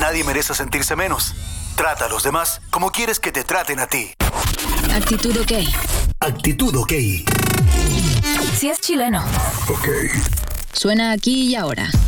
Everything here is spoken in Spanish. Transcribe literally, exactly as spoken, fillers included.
Nadie merece sentirse menos. Trata a los demás como quieres que te traten a ti. Actitud OK. Actitud OK. Si es chileno. OK. Suena aquí y ahora.